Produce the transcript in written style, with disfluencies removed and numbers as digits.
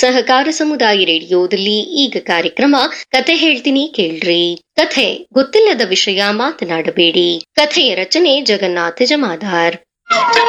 ಸಹಕಾರ ಸಮುದಾಯ ರೇಡಿಯೋದಲ್ಲಿ ಈಗ ಕಾರ್ಯಕ್ರಮ ಕತೆ ಹೇಳ್ತೀನಿ ಕೇಳ್ರಿ. ಕಥೆ ಗೊತ್ತಿಲ್ಲದ ವಿಷಯ ಮಾತನಾಡಬೇಡಿ. ಕಥೆಯ ರಚನೆ ಜಗನ್ನಾಥ ಜಮಾದಾರ್.